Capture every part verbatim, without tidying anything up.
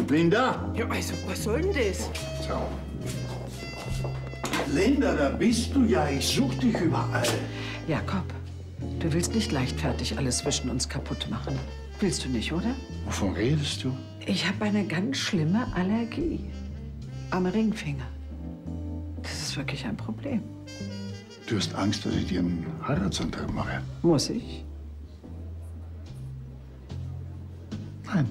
Linda? Ja, also, was soll denn das? So. Linda, da bist du ja. Ich such dich überall. Jakob, du willst nicht leichtfertig alles zwischen uns kaputt machen. Willst du nicht, oder? Wovon redest du? Ich habe eine ganz schlimme Allergie. Am Ringfinger. Das ist wirklich ein Problem. Du hast Angst, dass ich dir einen Heiratsantrag mache? Muss ich? Nein.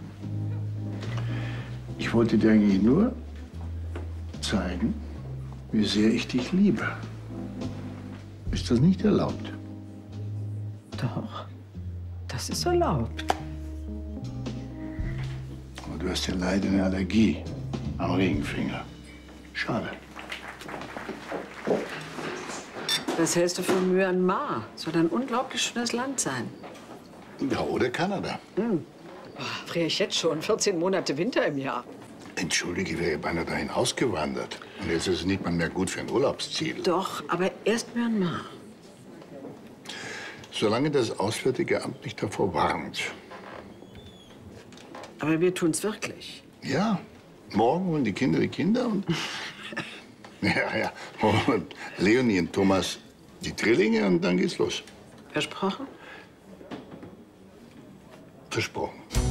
Ich wollte dir eigentlich nur zeigen, wie sehr ich dich liebe. Ist das nicht erlaubt? Doch, das ist erlaubt. Aber du hast ja leider eine Allergie am Ringfinger. Schade. Was hältst du von Myanmar? Soll ein unglaublich schönes Land sein. Ja, oder Kanada. Hm. Oh, friere ich jetzt schon. vierzehn Monate Winter im Jahr. Entschuldige, ich wäre beinahe dahin ausgewandert. Und jetzt ist es nicht mal mehr gut für ein Urlaubsziel. Doch, aber erst Myanmar. Solange das Auswärtige Amt nicht davor warnt. Aber wir tun's wirklich. Ja, morgen wollen die Kinder die Kinder und... ja, ja. Und Leonie und Thomas die Drillinge und dann geht's los. Versprochen? Versprochen.